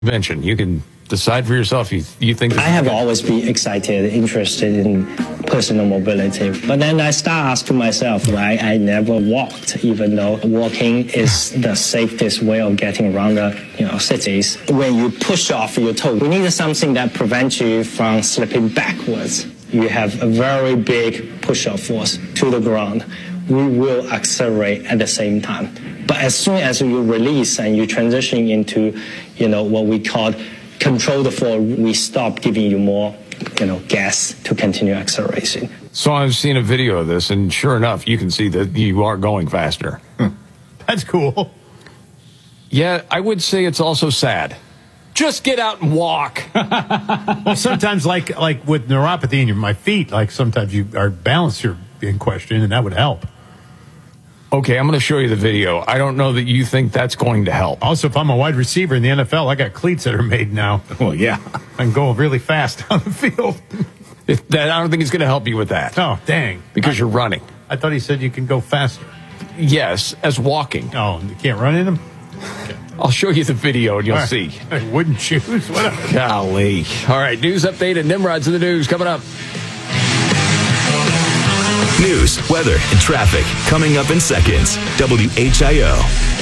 Mention. You can decide for yourself. You think I have always been excited, interested in personal mobility. But then I start asking myself, why I never walked, even though walking is the safest way of getting around the cities. When you push off your toe, we need something that prevents you from slipping backwards. You have a very big push-off force to the ground. We will accelerate at the same time. But as soon as you release and you transition into, what we call control the fall, we stop giving you more, gas to continue acceleration. So I've seen a video of this, and sure enough, you can see that you are going faster. That's cool. Yeah, I would say it's also sad. Just get out and walk. Well, sometimes, like with neuropathy in my feet, sometimes our balance are in question, and that would help. Okay, I'm going to show you the video. I don't know that you think that's going to help. Also, if I'm a wide receiver in the NFL, I got cleats that are made now. Well, yeah. I can go really fast down the field. I don't think it's going to help you with that. Oh, dang. Because you're running. I thought he said you can go faster. Yes, as walking. Oh, you can't run in them? Okay. I'll show you the video and you'll see. Wooden shoes? Whatever. Golly. All right, news update and Nimrod's in the news coming up. News, weather, and traffic coming up in seconds. WHIO.